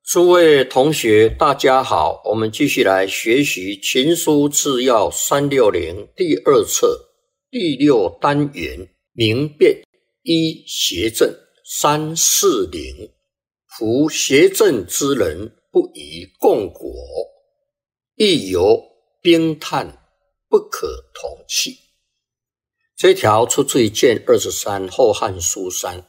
诸位同学大家好，我们继续来学习情书治要360第二册第6单元明辨一邪正340。夫邪正之人不宜共果，亦由冰炭不可同气。这条出自于卷23后汉书3。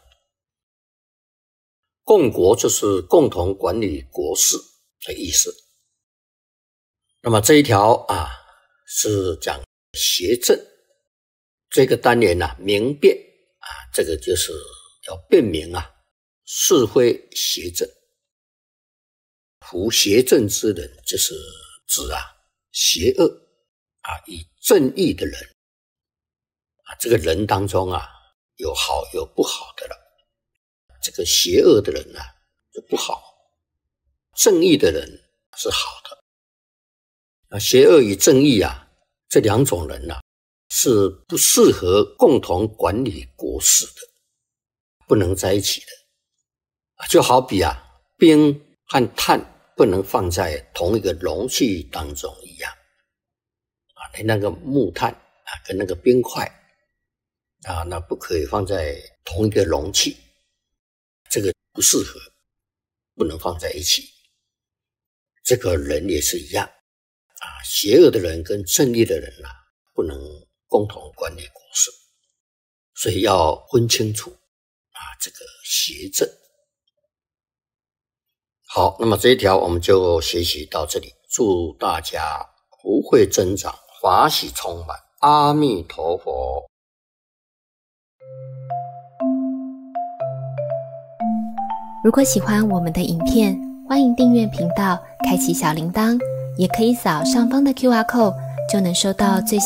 共国就是共同管理国事的意思。那么这一条是讲邪正，这个单元明辨这个就是要辨明是非邪正。夫邪正之人就是指邪恶以正义的人这个人当中有好有不好的了。这个邪恶的人就不好，正义的人是好的。邪恶与正义这两种人是不适合共同管理国事的，不能在一起的。就好比冰和炭不能放在同一个容器当中一样那个木炭跟那个冰块那不可以放在同一个容器，这个不适合，不能放在一起。这个人也是一样邪恶的人跟正义的人不能共同管理国事，所以要分清楚这个邪正。好，那么这一条我们就学习到这里，祝大家福慧增长，法喜充满，阿弥陀佛。 如果喜欢我们的影片，欢迎订阅频道，开启小铃铛，也可以扫上方的 QR code， 就能收到最新